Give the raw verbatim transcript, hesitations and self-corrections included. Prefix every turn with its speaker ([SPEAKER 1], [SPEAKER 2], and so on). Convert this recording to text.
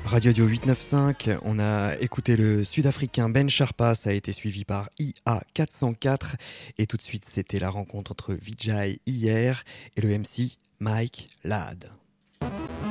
[SPEAKER 1] Radio Dio huit neuf cinq, on a écouté le sud-africain Ben Sharpa, ça a été suivi par I A quatre cent quatre et tout de suite c'était la rencontre entre Vijay hier et le M C Mike Ladd.